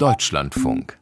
Deutschlandfunk.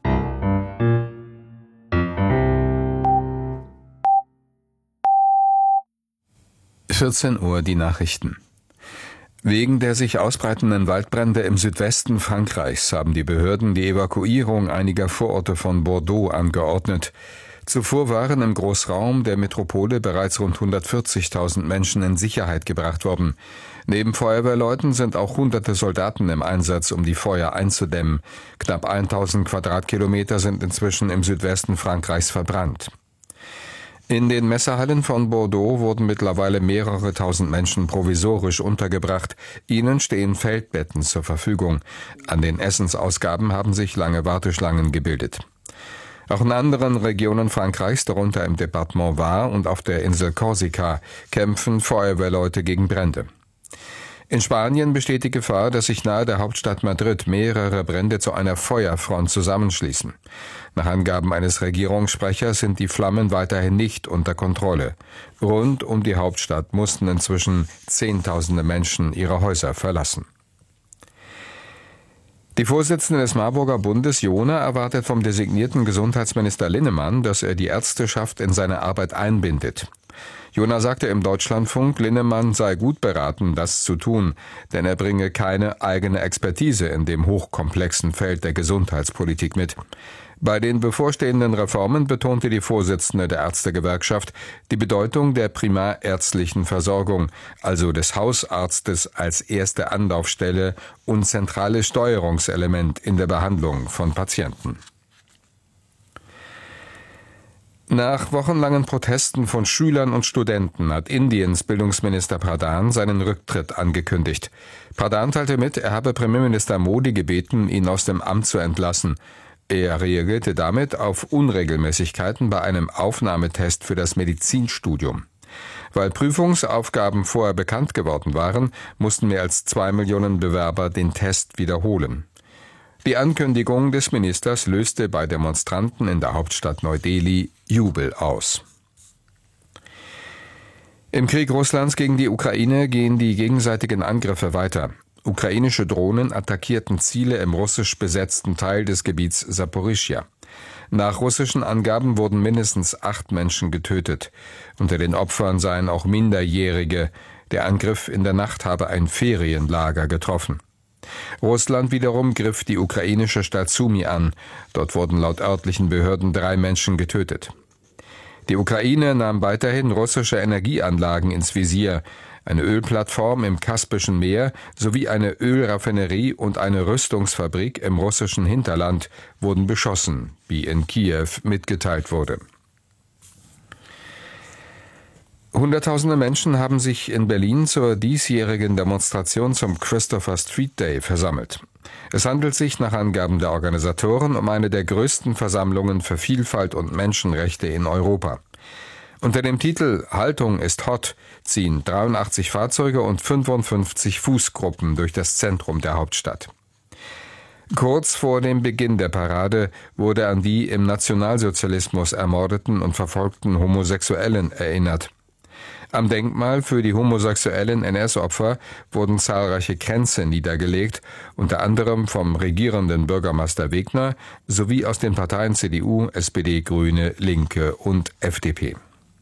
(14 Uhr) die Nachrichten. Wegen der sich ausbreitenden Waldbrände im Südwesten Frankreichs haben die Behörden die Evakuierung einiger Vororte von Bordeaux angeordnet. Zuvor waren im Großraum der Metropole bereits rund 140.000 Menschen in Sicherheit gebracht worden. Neben Feuerwehrleuten sind auch hunderte Soldaten im Einsatz, um die Feuer einzudämmen. Knapp 1000 Quadratkilometer sind inzwischen im Südwesten Frankreichs verbrannt. In den Messehallen von Bordeaux wurden mittlerweile mehrere tausend Menschen provisorisch untergebracht. Ihnen stehen Feldbetten zur Verfügung. An den Essensausgaben haben sich lange Warteschlangen gebildet. Auch in anderen Regionen Frankreichs, darunter im Departement Var und auf der Insel Korsika, kämpfen Feuerwehrleute gegen Brände. In Spanien besteht die Gefahr, dass sich nahe der Hauptstadt Madrid mehrere Brände zu einer Feuerfront zusammenschließen. Nach Angaben eines Regierungssprechers sind die Flammen weiterhin nicht unter Kontrolle. Rund um die Hauptstadt mussten inzwischen Zehntausende Menschen ihre Häuser verlassen. Die Vorsitzende des Marburger Bundes, Jona, erwartet vom designierten Gesundheitsminister Linnemann, dass er die Ärzteschaft in seine Arbeit einbindet. Jona sagte im Deutschlandfunk, Linnemann sei gut beraten, das zu tun, denn er bringe keine eigene Expertise in dem hochkomplexen Feld der Gesundheitspolitik mit. Bei den bevorstehenden Reformen betonte die Vorsitzende der Ärztegewerkschaft die Bedeutung der primärärztlichen Versorgung, also des Hausarztes als erste Anlaufstelle und zentrales Steuerungselement in der Behandlung von Patienten. Nach wochenlangen Protesten von Schülern und Studenten hat Indiens Bildungsminister Pradhan seinen Rücktritt angekündigt. Pradhan teilte mit, er habe Premierminister Modi gebeten, ihn aus dem Amt zu entlassen. Er reagierte damit auf Unregelmäßigkeiten bei einem Aufnahmetest für das Medizinstudium. Weil Prüfungsaufgaben vorher bekannt geworden waren, mussten mehr als 2 Millionen Bewerber den Test wiederholen. Die Ankündigung des Ministers löste bei Demonstranten in der Hauptstadt Neu-Delhi Jubel aus. Im Krieg Russlands gegen die Ukraine gehen die gegenseitigen Angriffe weiter. Ukrainische Drohnen attackierten Ziele im russisch besetzten Teil des Gebiets Saporischschja. Nach russischen Angaben wurden mindestens 8 Menschen getötet. Unter den Opfern seien auch Minderjährige. Der Angriff in der Nacht habe ein Ferienlager getroffen. Russland wiederum griff die ukrainische Stadt Sumy an. Dort wurden laut örtlichen Behörden 3 Menschen getötet. Die Ukraine nahm weiterhin russische Energieanlagen ins Visier. Eine Ölplattform im Kaspischen Meer sowie eine Ölraffinerie und eine Rüstungsfabrik im russischen Hinterland wurden beschossen, wie in Kiew mitgeteilt wurde. Hunderttausende Menschen haben sich in Berlin zur diesjährigen Demonstration zum Christopher Street Day versammelt. Es handelt sich nach Angaben der Organisatoren um eine der größten Versammlungen für Vielfalt und Menschenrechte in Europa. Unter dem Titel »Haltung ist hot« ziehen 83 Fahrzeuge und 55 Fußgruppen durch das Zentrum der Hauptstadt. Kurz vor dem Beginn der Parade wurde an die im Nationalsozialismus ermordeten und verfolgten Homosexuellen erinnert. Am Denkmal für die homosexuellen NS-Opfer wurden zahlreiche Kränze niedergelegt, unter anderem vom regierenden Bürgermeister Wegner sowie aus den Parteien CDU, SPD, Grüne, Linke und FDP.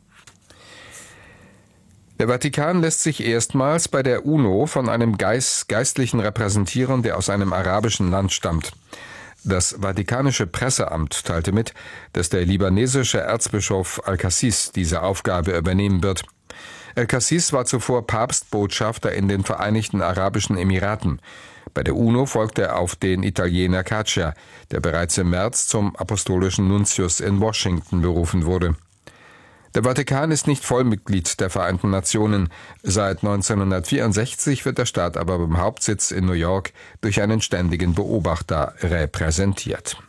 Der Vatikan lässt sich erstmals bei der UNO von einem Geistlichen repräsentieren, der aus einem arabischen Land stammt. Das Vatikanische Presseamt teilte mit, dass der libanesische Erzbischof Al-Kassis diese Aufgabe übernehmen wird. Al-Kassis war zuvor Papstbotschafter in den Vereinigten Arabischen Emiraten. Bei der UNO folgte er auf den Italiener Caccia, der bereits im März zum apostolischen Nuntius in Washington berufen wurde. Der Vatikan ist nicht Vollmitglied der Vereinten Nationen. Seit 1964 wird der Staat aber beim Hauptsitz in New York durch einen ständigen Beobachter repräsentiert.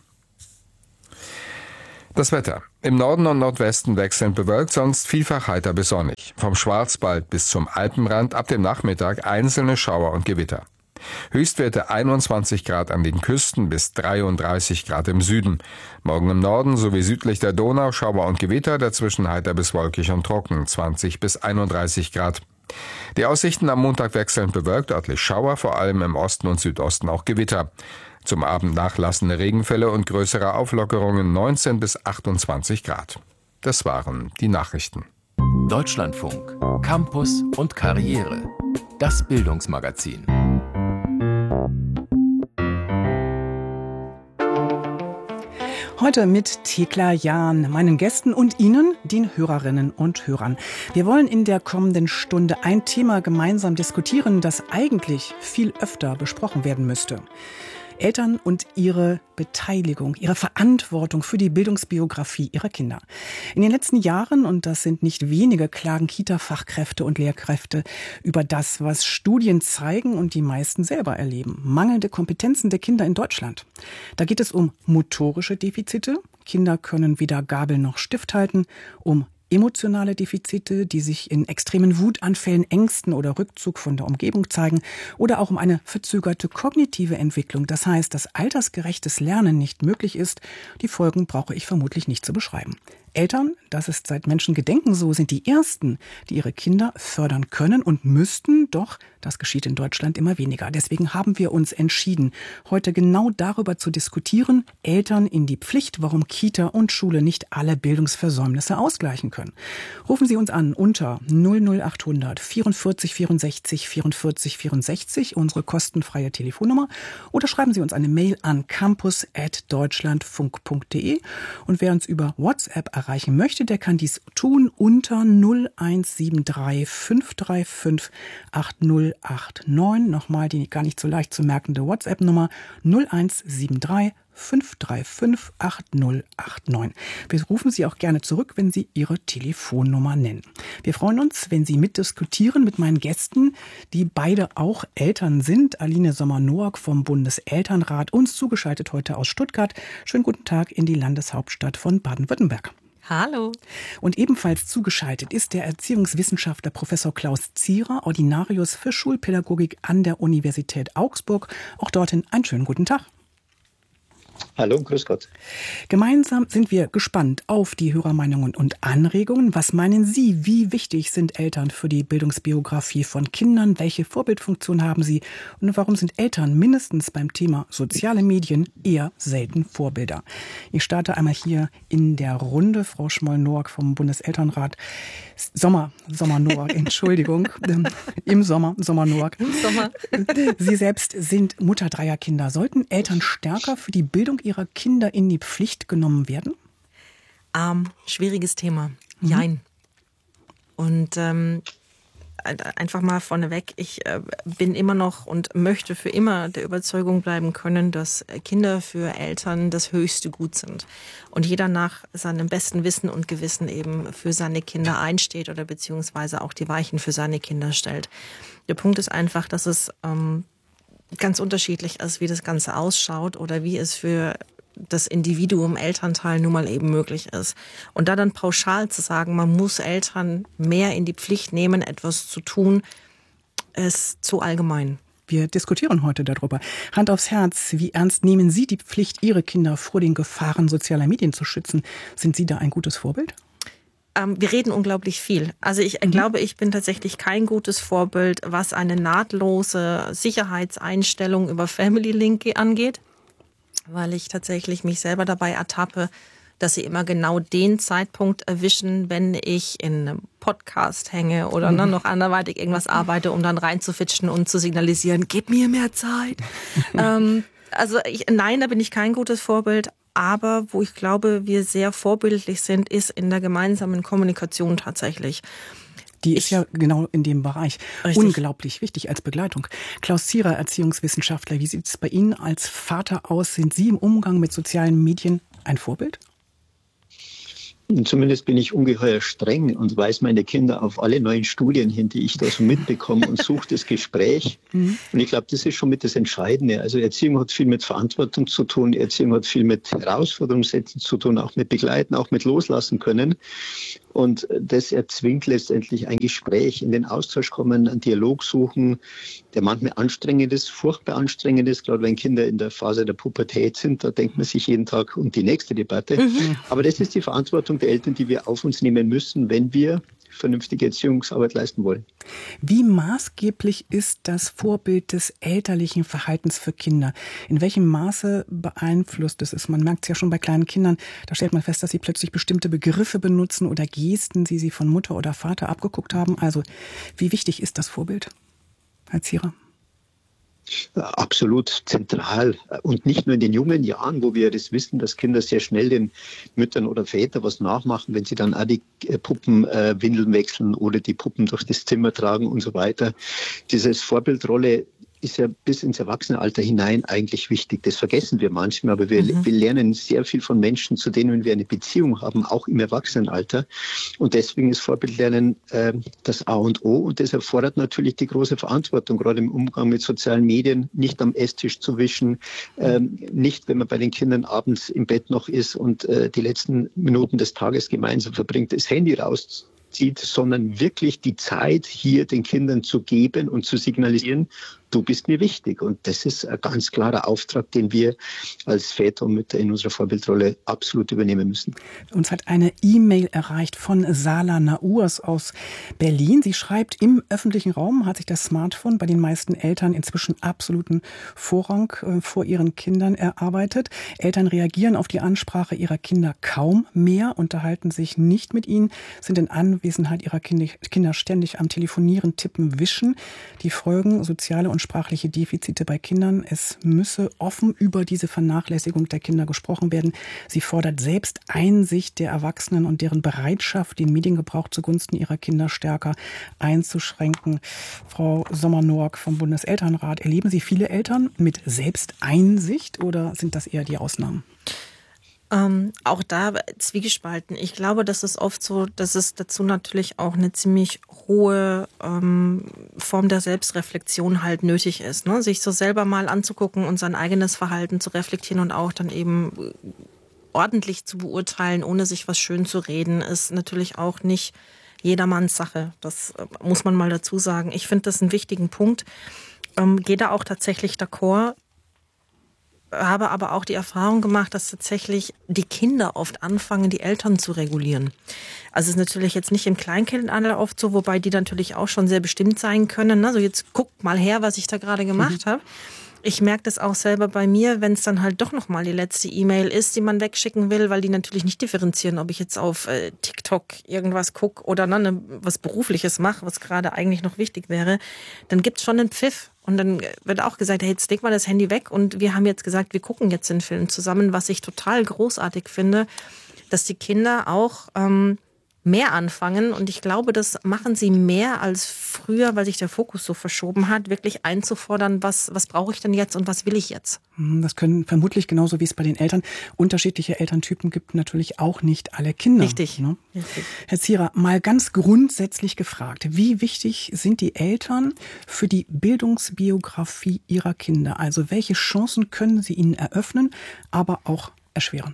Das Wetter. Im Norden und Nordwesten wechselnd bewölkt, sonst vielfach heiter bis sonnig. Vom Schwarzwald bis zum Alpenrand ab dem Nachmittag einzelne Schauer und Gewitter. Höchstwerte 21 Grad an den Küsten bis 33 Grad im Süden. Morgen im Norden sowie südlich der Donau Schauer und Gewitter, dazwischen heiter bis wolkig und trocken, 20 bis 31 Grad. Die Aussichten am Montag wechselnd bewölkt, örtlich Schauer, vor allem im Osten und Südosten auch Gewitter. Zum Abend nachlassende Regenfälle und größere Auflockerungen 19 bis 28 Grad. Das waren die Nachrichten. Deutschlandfunk, Campus und Karriere. Das Bildungsmagazin. Heute mit Thekla Jahn, meinen Gästen und Ihnen, den Hörerinnen und Hörern. Wir wollen in der kommenden Stunde ein Thema gemeinsam diskutieren, das eigentlich viel öfter besprochen werden müsste. Eltern und ihre Beteiligung, ihre Verantwortung für die Bildungsbiografie ihrer Kinder. In den letzten Jahren, und das sind nicht wenige, klagen Kita-Fachkräfte und Lehrkräfte über das, was Studien zeigen und die meisten selber erleben. Mangelnde Kompetenzen der Kinder in Deutschland. Da geht es um motorische Defizite. Kinder können weder Gabel noch Stift halten, um emotionale Defizite, die sich in extremen Wutanfällen, Ängsten oder Rückzug von der Umgebung zeigen, oder auch um eine verzögerte kognitive Entwicklung. Das heißt, dass altersgerechtes Lernen nicht möglich ist. Die Folgen brauche ich vermutlich nicht zu beschreiben. Eltern, das ist seit Menschengedenken so, sind die Ersten, die ihre Kinder fördern können und müssten, doch das geschieht in Deutschland immer weniger. Deswegen haben wir uns entschieden, heute genau darüber zu diskutieren, Eltern in die Pflicht, warum Kita und Schule nicht alle Bildungsversäumnisse ausgleichen können. Rufen Sie uns an unter 00800 44 64 44 64, unsere kostenfreie Telefonnummer, oder schreiben Sie uns eine Mail an campus@deutschlandfunk.de. Und wer uns über WhatsApp erreichen möchte, der kann dies tun unter 0173 535 8089. Nochmal die gar nicht so leicht zu merkende WhatsApp-Nummer 0173 535 8089. Wir rufen Sie auch gerne zurück, wenn Sie Ihre Telefonnummer nennen. Wir freuen uns, wenn Sie mitdiskutieren mit meinen Gästen, die beide auch Eltern sind. Aline Sommer-Noack vom Bundeselternrat, uns zugeschaltet heute aus Stuttgart. Schönen guten Tag in die Landeshauptstadt von Baden-Württemberg. Hallo. Und ebenfalls zugeschaltet ist der Erziehungswissenschaftler Professor Klaus Zierer, Ordinarius für Schulpädagogik an der Universität Augsburg. Auch dorthin einen schönen guten Tag. Hallo und grüß Gott. Gemeinsam sind wir gespannt auf die Hörermeinungen und Anregungen. Was meinen Sie, wie wichtig sind Eltern für die Bildungsbiografie von Kindern? Welche Vorbildfunktion haben sie? Und warum sind Eltern mindestens beim Thema soziale Medien eher selten Vorbilder? Ich starte einmal hier in der Runde. Frau Schmoll-Noack vom Bundeselternrat. Sommer-Noack, Entschuldigung. Im Sommer-Noack. Im Sommer. Sie selbst sind Mutter dreier Kinder. Sollten Eltern stärker für die Bildung ihrer Kinder in die Pflicht genommen werden? Schwieriges Thema. Jein. Und einfach mal vorneweg, ich bin immer noch und möchte für immer der Überzeugung bleiben können, dass Kinder für Eltern das höchste Gut sind. Und jeder nach seinem besten Wissen und Gewissen eben für seine Kinder einsteht oder beziehungsweise auch die Weichen für seine Kinder stellt. Der Punkt ist einfach, dass es ganz unterschiedlich ist, wie das Ganze ausschaut oder wie es für das Individuum Elternteil nun mal eben möglich ist. Und da dann pauschal zu sagen, man muss Eltern mehr in die Pflicht nehmen, etwas zu tun, ist zu allgemein. Wir diskutieren heute darüber. Hand aufs Herz, wie ernst nehmen Sie die Pflicht, Ihre Kinder vor den Gefahren sozialer Medien zu schützen? Sind Sie da ein gutes Vorbild? Wir reden unglaublich viel. Also ich glaube, ich bin tatsächlich kein gutes Vorbild, was eine nahtlose Sicherheitseinstellung über Family Link angeht, weil ich tatsächlich mich selber dabei ertappe, dass sie immer genau den Zeitpunkt erwischen, wenn ich in einem Podcast hänge oder noch anderweitig irgendwas arbeite, um dann reinzufitschen und zu signalisieren, gib mir mehr Zeit. Nein, da bin ich kein gutes Vorbild. Aber wo ich glaube, wir sehr vorbildlich sind, ist in der gemeinsamen Kommunikation tatsächlich. Die ist ja genau in dem Bereich Richtig. Unglaublich wichtig als Begleitung. Klaus Zierer, Erziehungswissenschaftler, wie sieht es bei Ihnen als Vater aus? Sind Sie im Umgang mit sozialen Medien ein Vorbild? Zumindest bin ich ungeheuer streng und weise meine Kinder auf alle neuen Studien hin, die ich da so mitbekomme und suche das Gespräch. Und ich glaube, das ist schon mit das Entscheidende. Also Erziehung hat viel mit Verantwortung zu tun, Erziehung hat viel mit Herausforderungssätzen zu tun, auch mit Begleiten, auch mit Loslassen können. Und das erzwingt letztendlich ein Gespräch, in den Austausch kommen, einen Dialog suchen, der manchmal anstrengend ist, furchtbar anstrengend ist, gerade wenn Kinder in der Phase der Pubertät sind, da denkt man sich jeden Tag um die nächste Debatte. Aber das ist die Verantwortung der Eltern, die wir auf uns nehmen müssen, wenn wir vernünftige Erziehungsarbeit leisten wollen. Wie maßgeblich ist das Vorbild des elterlichen Verhaltens für Kinder? In welchem Maße beeinflusst es? Man merkt es ja schon bei kleinen Kindern, da stellt man fest, dass sie plötzlich bestimmte Begriffe benutzen oder Gesten, die sie von Mutter oder Vater abgeguckt haben. Also wie wichtig ist das Vorbild, Herr Zierer? Absolut zentral. Und nicht nur in den jungen Jahren, wo wir das wissen, dass Kinder sehr schnell den Müttern oder Vätern was nachmachen, wenn sie dann auch die Puppenwindeln wechseln oder die Puppen durch das Zimmer tragen und so weiter. Dieses Vorbildrolle ist ja bis ins Erwachsenenalter hinein eigentlich wichtig. Das vergessen wir manchmal, aber wir lernen sehr viel von Menschen, zu denen wir eine Beziehung haben, auch im Erwachsenenalter. Und deswegen ist Vorbildlernen das A und O. Und das erfordert natürlich die große Verantwortung, gerade im Umgang mit sozialen Medien, nicht am Esstisch zu wischen, nicht, wenn man bei den Kindern abends im Bett noch ist und die letzten Minuten des Tages gemeinsam verbringt, das Handy rauszieht, sondern wirklich die Zeit hier den Kindern zu geben und zu signalisieren, du bist mir wichtig. Und das ist ein ganz klarer Auftrag, den wir als Väter und Mütter in unserer Vorbildrolle absolut übernehmen müssen. Uns hat eine E-Mail erreicht von Sala Naurs aus Berlin. Sie schreibt, im öffentlichen Raum hat sich das Smartphone bei den meisten Eltern inzwischen absoluten Vorrang vor ihren Kindern erarbeitet. Eltern reagieren auf die Ansprache ihrer Kinder kaum mehr, unterhalten sich nicht mit ihnen, sind in Anwesenheit ihrer Kinder ständig am Telefonieren, Tippen, Wischen. Die Folgen soziale und sprachliche Defizite bei Kindern. Es müsse offen über diese Vernachlässigung der Kinder gesprochen werden. Sie fordert selbst Einsicht der Erwachsenen und deren Bereitschaft, den Mediengebrauch zugunsten ihrer Kinder stärker einzuschränken. Frau Sommer-Noack vom Bundeselternrat, erleben Sie viele Eltern mit Selbsteinsicht oder sind das eher die Ausnahmen? Auch da zwiegespalten. Ich glaube, das ist oft so, dass es dazu natürlich auch eine ziemlich hohe Form der Selbstreflexion halt nötig ist, ne? Sich so selber mal anzugucken und sein eigenes Verhalten zu reflektieren und auch dann eben ordentlich zu beurteilen, ohne sich was schön zu reden, ist natürlich auch nicht jedermanns Sache. Das muss man mal dazu sagen. Ich finde das einen wichtigen Punkt. Gehe da auch tatsächlich d'accord. Habe aber auch die Erfahrung gemacht, dass tatsächlich die Kinder oft anfangen, die Eltern zu regulieren. Also es ist natürlich jetzt nicht im Kleinkindalter oft so, wobei die natürlich auch schon sehr bestimmt sein können. Also jetzt guckt mal her, was ich da gerade gemacht habe. Ich merke das auch selber bei mir, wenn es dann halt doch nochmal die letzte E-Mail ist, die man wegschicken will, weil die natürlich nicht differenzieren, ob ich jetzt auf TikTok irgendwas gucke oder was Berufliches mache, was gerade eigentlich noch wichtig wäre, dann gibt's schon einen Pfiff. Und dann wird auch gesagt, hey, jetzt leg mal das Handy weg und wir haben jetzt gesagt, wir gucken jetzt den Film zusammen, was ich total großartig finde, dass die Kinder auch mehr anfangen und ich glaube, das machen sie mehr als früher, weil sich der Fokus so verschoben hat, wirklich einzufordern, was brauche ich denn jetzt und was will ich jetzt? Das können vermutlich genauso wie es bei den Eltern unterschiedliche Elterntypen gibt, natürlich auch nicht alle Kinder. Richtig. Ne? Richtig. Herr Zierer, mal ganz grundsätzlich gefragt, wie wichtig sind die Eltern für die Bildungsbiografie ihrer Kinder? Also welche Chancen können sie ihnen eröffnen, aber auch erschweren?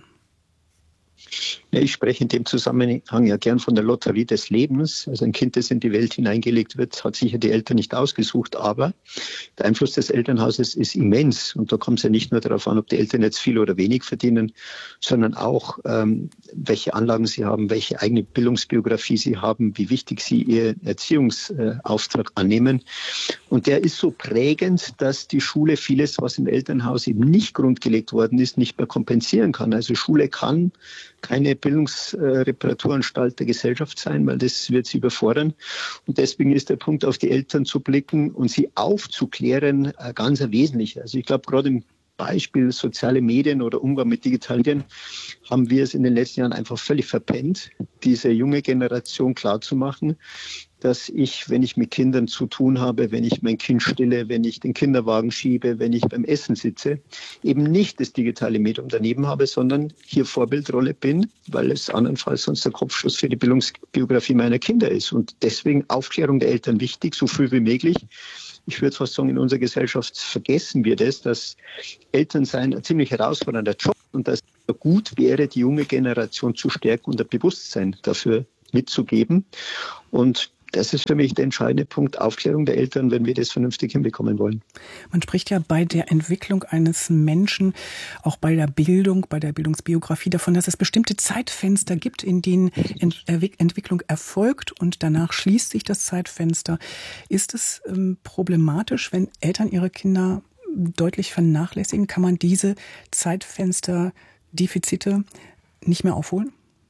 Ja, ich spreche in dem Zusammenhang ja gern von der Lotterie des Lebens. Also ein Kind, das in die Welt hineingelegt wird, hat sicher die Eltern nicht ausgesucht, aber der Einfluss des Elternhauses ist immens. Und da kommt es ja nicht nur darauf an, ob die Eltern jetzt viel oder wenig verdienen, sondern auch, welche Anlagen sie haben, welche eigene Bildungsbiografie sie haben, wie wichtig sie ihren Erziehungsauftrag annehmen. Und der ist so prägend, dass die Schule vieles, was im Elternhaus eben nicht grundgelegt worden ist, nicht mehr kompensieren kann. Also Schule kann keine Bildungsreparaturanstalt der Gesellschaft sein, weil das wird sie überfordern. Und deswegen ist der Punkt, auf die Eltern zu blicken und sie aufzuklären, ganz wesentlich. Also ich glaube, gerade im Beispiel soziale Medien oder Umgang mit digitalen Medien haben wir es in den letzten Jahren einfach völlig verpennt, diese junge Generation klarzumachen, dass ich, wenn ich mit Kindern zu tun habe, wenn ich mein Kind stille, wenn ich den Kinderwagen schiebe, wenn ich beim Essen sitze, eben nicht das digitale Medium daneben habe, sondern hier Vorbildrolle bin, weil es andernfalls sonst der Kopfschuss für die Bildungsbiografie meiner Kinder ist. Und deswegen Aufklärung der Eltern wichtig, so früh wie möglich. Ich würde fast sagen, in unserer Gesellschaft vergessen wir das, dass Elternsein ein ziemlich herausfordernder Job und dass es gut wäre, die junge Generation zu stärken und ein Bewusstsein dafür mitzugeben. Und Das ist für mich der entscheidende Punkt, Aufklärung der Eltern, wenn wir das vernünftig hinbekommen wollen. Man spricht ja bei der Entwicklung eines Menschen, auch bei der Bildung, bei der Bildungsbiografie davon, dass es bestimmte Zeitfenster gibt, in denen Entwicklung erfolgt und danach schließt sich das Zeitfenster. Ist es problematisch, wenn Eltern ihre Kinder deutlich vernachlässigen? Kann man diese Zeitfenster, Defizite nicht mehr aufholen?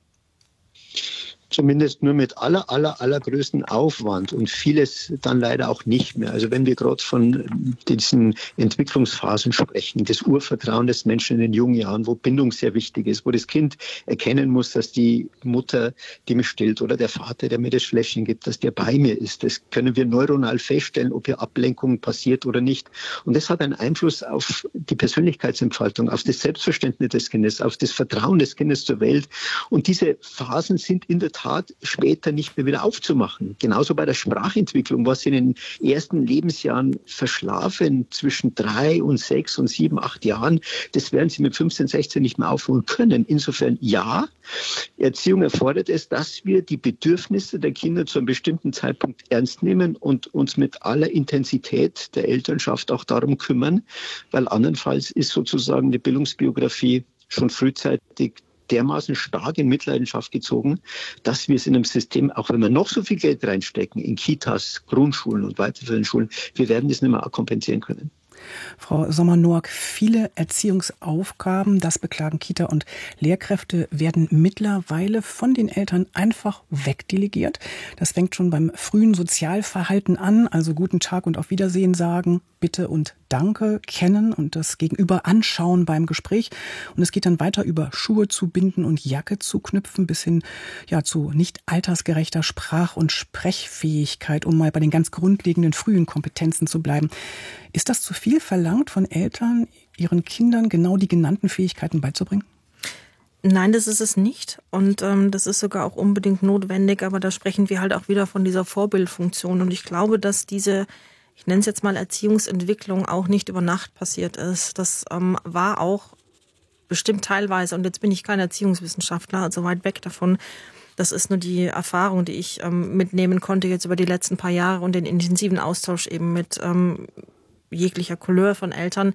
Zumindest nur mit allergrößten Aufwand und vieles dann leider auch nicht mehr. Also wenn wir gerade von diesen Entwicklungsphasen sprechen, das Urvertrauen des Menschen in den jungen Jahren, wo Bindung sehr wichtig ist, wo das Kind erkennen muss, dass die Mutter, die mich stillt, oder der Vater, der mir das Fläschchen gibt, dass der bei mir ist. Das können wir neuronal feststellen, ob hier Ablenkung passiert oder nicht. Und das hat einen Einfluss auf die Persönlichkeitsentfaltung, auf das Selbstverständnis des Kindes, auf das Vertrauen des Kindes zur Welt. Und diese Phasen sind in der Tat später nicht mehr wieder aufzumachen. Genauso bei der Sprachentwicklung, was in den ersten Lebensjahren verschlafen, zwischen 3 und 6 und 7, 8 Jahren, das werden sie mit 15, 16 nicht mehr aufholen können. Insofern ja, Erziehung erfordert es, dass wir die Bedürfnisse der Kinder zu einem bestimmten Zeitpunkt ernst nehmen und uns mit aller Intensität der Elternschaft auch darum kümmern, weil andernfalls ist sozusagen die Bildungsbiografie schon frühzeitig dermaßen stark in Mitleidenschaft gezogen, dass wir es in einem System, auch wenn wir noch so viel Geld reinstecken, in Kitas, Grundschulen und weiterführenden Schulen, wir werden das nicht mehr kompensieren können. Frau Sommer-Noack, viele Erziehungsaufgaben, das beklagen Kita- und Lehrkräfte, werden mittlerweile von den Eltern einfach wegdelegiert. Das fängt schon beim frühen Sozialverhalten an, also guten Tag und auf Wiedersehen sagen, bitte und danke kennen und das Gegenüber anschauen beim Gespräch. Und es geht dann weiter über Schuhe zu binden und Jacke zu knüpfen bis hin zu nicht altersgerechter Sprach- und Sprechfähigkeit, um mal bei den ganz grundlegenden frühen Kompetenzen zu bleiben. Ist das zu viel verlangt von Eltern, ihren Kindern genau die genannten Fähigkeiten beizubringen? Nein, das ist es nicht. Und das ist sogar auch unbedingt notwendig. Aber da sprechen wir halt auch wieder von dieser Vorbildfunktion. Und ich glaube, dass diese, ich nenne es jetzt mal Erziehungsentwicklung, auch nicht über Nacht passiert ist. Das war auch bestimmt teilweise, und jetzt bin ich kein Erziehungswissenschaftler, also weit weg davon. Das ist nur die Erfahrung, die ich mitnehmen konnte jetzt über die letzten paar Jahre und den intensiven Austausch eben mit jeglicher Couleur von Eltern.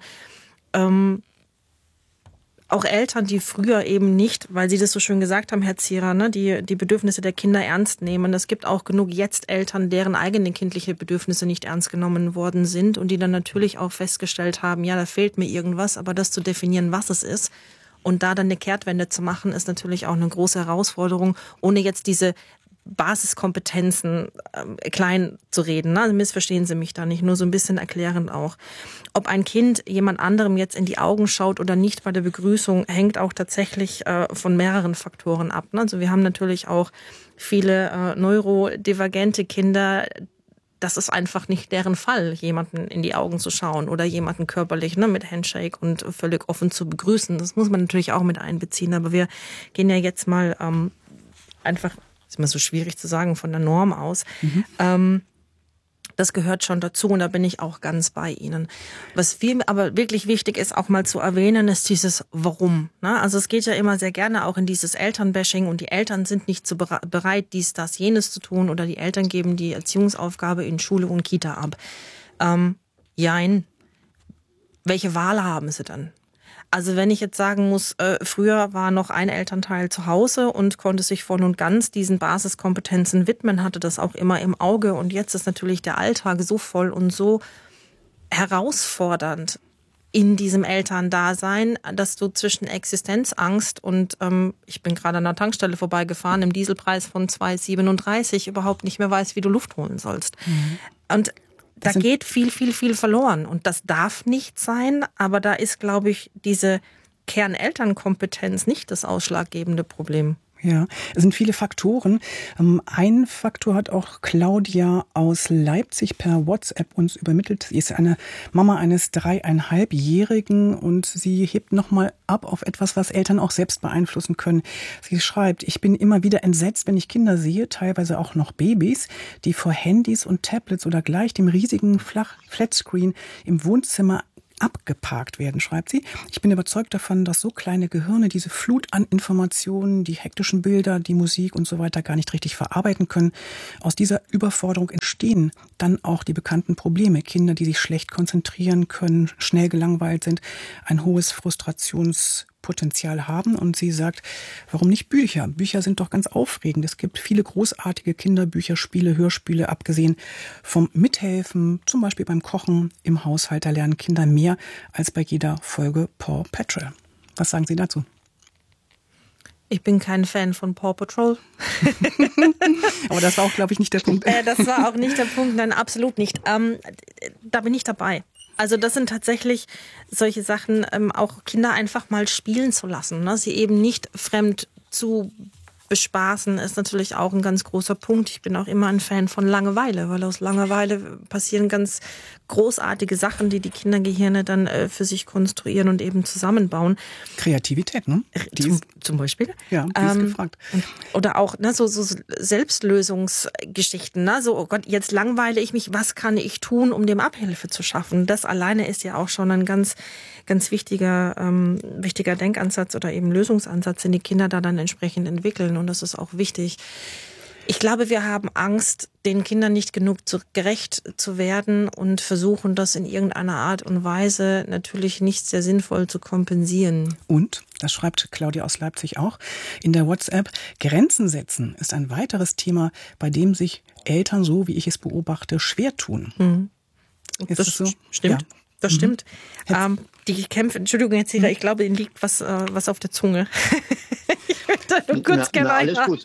Auch Eltern, die früher eben nicht, weil Sie das so schön gesagt haben, Herr Zierer, ne, die Bedürfnisse der Kinder ernst nehmen. Es gibt auch genug jetzt Eltern, deren eigene kindliche Bedürfnisse nicht ernst genommen worden sind und die dann natürlich auch festgestellt haben, ja, da fehlt mir irgendwas, aber das zu definieren, was es ist und da dann eine Kehrtwende zu machen, ist natürlich auch eine große Herausforderung, ohne jetzt diese Basiskompetenzen klein zu reden. Ne? Also missverstehen Sie mich da nicht, nur so ein bisschen erklärend auch. Ob ein Kind jemand anderem jetzt in die Augen schaut oder nicht bei der Begrüßung, hängt auch tatsächlich von mehreren Faktoren ab. Ne? Also wir haben natürlich auch viele neurodivergente Kinder. Das ist einfach nicht deren Fall, jemanden in die Augen zu schauen oder jemanden körperlich mit Handshake und völlig offen zu begrüßen. Das muss man natürlich auch mit einbeziehen. Aber wir gehen ja jetzt mal einfach, ist immer so schwierig zu sagen, von der Norm aus. Das gehört schon dazu und da bin ich auch ganz bei Ihnen. Was mir aber wirklich wichtig ist, auch mal zu erwähnen, ist dieses Warum. Ne? Also es geht ja immer sehr gerne auch in dieses Elternbashing und die Eltern sind nicht so bereit, dies, das, jenes zu tun oder die Eltern geben die Erziehungsaufgabe in Schule und Kita ab. Jein. Welche Wahl haben sie dann? Also wenn ich jetzt sagen muss, früher war noch ein Elternteil zu Hause und konnte sich voll und ganz diesen Basiskompetenzen widmen, hatte das auch immer im Auge und jetzt ist natürlich der Alltag so voll und so herausfordernd in diesem Elterndasein, dass du zwischen Existenzangst und ich bin gerade an der Tankstelle vorbeigefahren, im Dieselpreis von 2,37 überhaupt nicht mehr weißt, wie du Luft holen sollst. Und da geht viel verloren und das darf nicht sein, aber da ist, glaube ich, diese Kernelternkompetenz nicht das ausschlaggebende Problem. Ja, es sind viele Faktoren. Ein Faktor hat auch Claudia aus Leipzig per WhatsApp uns übermittelt. Sie ist eine Mama eines 3,5-Jährigen und sie hebt nochmal ab auf etwas, was Eltern auch selbst beeinflussen können. Sie schreibt, ich bin immer wieder entsetzt, wenn ich Kinder sehe, teilweise auch noch Babys, die vor Handys und Tablets oder gleich dem riesigen Flatscreen im Wohnzimmer abgeparkt werden, schreibt sie. Ich bin überzeugt davon, dass so kleine Gehirne diese Flut an Informationen, die hektischen Bilder, die Musik und so weiter gar nicht richtig verarbeiten können. Aus dieser Überforderung entstehen dann auch die bekannten Probleme. Kinder, die sich schlecht konzentrieren können, schnell gelangweilt sind, ein hohes Frustrationspotenzial haben. Und sie sagt, warum nicht Bücher? Bücher sind doch ganz aufregend. Es gibt viele großartige Kinderbücher, Spiele, Hörspiele, abgesehen vom Mithelfen, zum Beispiel beim Kochen im Haushalt. Da lernen Kinder mehr als bei jeder Folge Paw Patrol. Was sagen Sie dazu? Ich bin kein Fan von Paw Patrol. Aber das war auch, glaube ich, nicht der Punkt. Das war auch nicht der Punkt, nein, absolut nicht. Da bin ich dabei. Also das sind tatsächlich solche Sachen, auch Kinder einfach mal spielen zu lassen. Ne? Sie eben nicht fremd zu bespaßen, ist natürlich auch ein ganz großer Punkt. Ich bin auch immer ein Fan von Langeweile, weil aus Langeweile passieren ganz großartige Sachen, die die Kindergehirne dann für sich konstruieren und eben zusammenbauen. Kreativität, ne? Zum Beispiel. Ja, die ist gefragt. Oder auch so Selbstlösungsgeschichten. Ne? So, oh Gott, jetzt langweile ich mich, was kann ich tun, um dem Abhilfe zu schaffen? Das alleine ist ja auch schon ein ganz, ganz wichtiger Denkansatz oder eben Lösungsansatz, den die Kinder da dann entsprechend entwickeln. Und das ist auch wichtig. Ich glaube, wir haben Angst, den Kindern nicht genug gerecht zu werden und versuchen, das in irgendeiner Art und Weise natürlich nicht sehr sinnvoll zu kompensieren. Und, das schreibt Claudia aus Leipzig auch, in der WhatsApp, Grenzen setzen ist ein weiteres Thema, bei dem sich Eltern, so wie ich es beobachte, schwer tun. Mhm. Ist das so? Stimmt. Ja. Das stimmt. Die Kämpfe, Entschuldigung, Herr Zieler, ich glaube, Ihnen liegt was auf der Zunge. Ich möchte nur kurz gerne alles gut.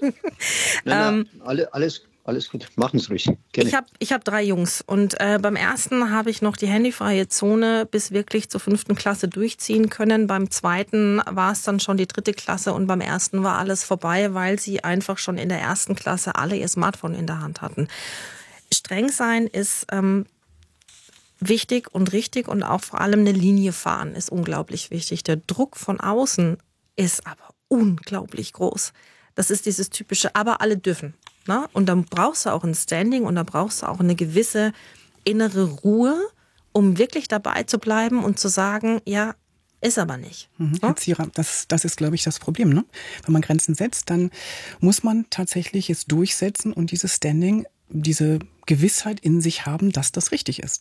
Alles gut. Machen Sie ruhig. Gerne. Ich hab 3 Jungs und beim ersten habe ich noch die handyfreie Zone bis wirklich zur 5. Klasse durchziehen können. Beim zweiten war es dann schon die 3. Klasse und beim ersten war alles vorbei, weil sie einfach schon in der 1. Klasse alle ihr Smartphone in der Hand hatten. Streng sein ist wichtig und richtig und auch vor allem eine Linie fahren ist unglaublich wichtig. Der Druck von außen ist aber unglaublich groß. Das ist dieses typische, aber alle dürfen. Ne? Und dann brauchst du auch ein Standing und da brauchst du auch eine gewisse innere Ruhe, um wirklich dabei zu bleiben und zu sagen, ja, ist aber nicht. Herr Zierer, das ist, glaube ich, das Problem. Ne? Wenn man Grenzen setzt, dann muss man tatsächlich es durchsetzen und dieses Standing, diese Gewissheit in sich haben, dass das richtig ist.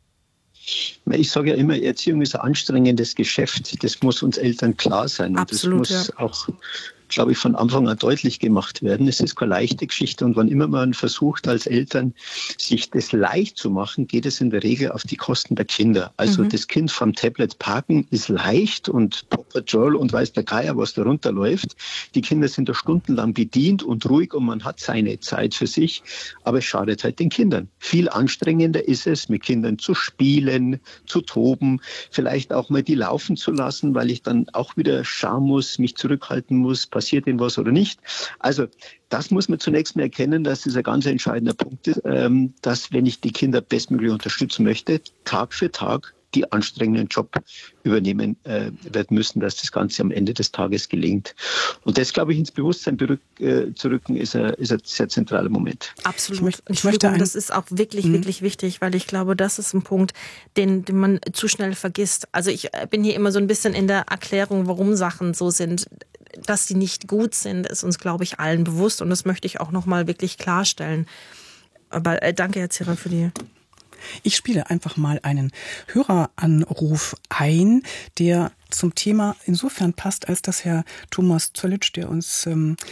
Ich sage ja immer, Erziehung ist ein anstrengendes Geschäft. Das muss uns Eltern klar sein. Absolut, und das muss auch, glaube ich, von Anfang an deutlich gemacht werden. Es ist keine leichte Geschichte und wann immer man versucht, als Eltern sich das leicht zu machen, geht es in der Regel auf die Kosten der Kinder. Also das Kind vom Tablet parken ist leicht und Paw Patrol und weiß der Geier, was da runterläuft. Die Kinder sind da stundenlang bedient und ruhig und man hat seine Zeit für sich, aber es schadet halt den Kindern. Viel anstrengender ist es, mit Kindern zu spielen, zu toben, vielleicht auch mal die laufen zu lassen, weil ich dann auch wieder schauen muss, mich zurückhalten muss, passiert denn was oder nicht. Also das muss man zunächst mal erkennen, dass das ein ganz entscheidender Punkt ist, dass wenn ich die Kinder bestmöglich unterstützen möchte, Tag für Tag die anstrengenden Job übernehmen werden müssen, dass das Ganze am Ende des Tages gelingt. Und das, glaube ich, ins Bewusstsein zu rücken, ist ein sehr zentraler Moment. Absolut. Das ist auch wirklich, wirklich wichtig, weil ich glaube, das ist ein Punkt, den man zu schnell vergisst. Also ich bin hier immer so ein bisschen in der Erklärung, warum Sachen so sind. Dass sie nicht gut sind, ist uns, glaube ich, allen bewusst. Und das möchte ich auch nochmal wirklich klarstellen. Aber danke, Herr Zierer, für die... Ich spiele einfach mal einen Höreranruf ein, der zum Thema insofern passt, als dass Herr Thomas Zollitsch, der uns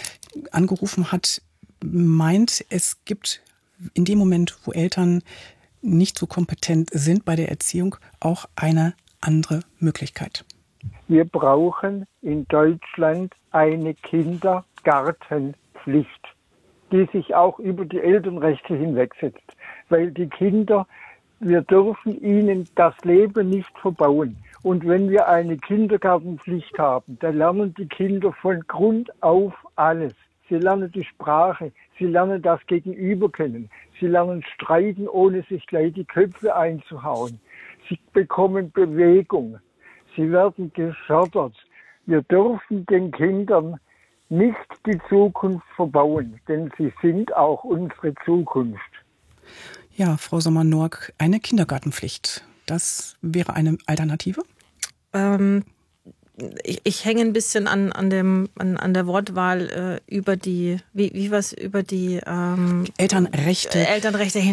angerufen hat, meint, es gibt in dem Moment, wo Eltern nicht so kompetent sind bei der Erziehung, auch eine andere Möglichkeit. Wir brauchen in Deutschland eine Kindergartenpflicht, die sich auch über die Elternrechte hinwegsetzt. Weil die Kinder, wir dürfen ihnen das Leben nicht verbauen. Und wenn wir eine Kindergartenpflicht haben, dann lernen die Kinder von Grund auf alles. Sie lernen die Sprache, sie lernen das Gegenüber kennen, sie lernen streiten, ohne sich gleich die Köpfe einzuhauen. Sie bekommen Bewegung, sie werden gefördert. Wir dürfen den Kindern nicht die Zukunft verbauen, denn sie sind auch unsere Zukunft. Ja, Frau Sommer-Norck, eine Kindergartenpflicht. Das wäre eine Alternative? Ich hänge ein bisschen an der Wortwahl über die, wie was über die Elternrechte hinaus.